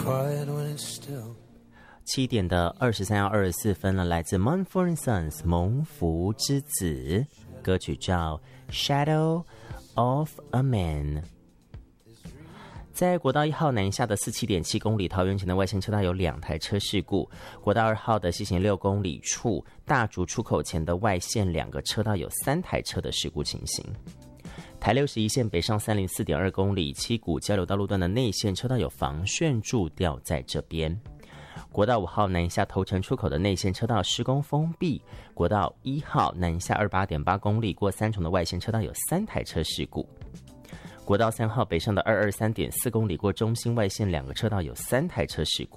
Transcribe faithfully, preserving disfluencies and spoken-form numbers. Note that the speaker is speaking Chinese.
七点的二十三要二十四分了，来自 Mumford and Sons 蒙福之子，歌曲叫 Shadow of a Man。在国道一号南下的四十七点七公里桃园前的外线车道有两台车事故，国道二号的西行六公里处大竹出口前的外线两个车道有三台车的事故情形。台六十一线北上三零四点二公里七股交流道路段的内线车道有防楦柱吊在这边。国道五号南下头城出口的内线车道施工封闭，国道一号南下二十八点八公里过三重的外线车道有三台车事故。国道三号北上的二十二点三四公里过中心外线两个车道有三台车事故。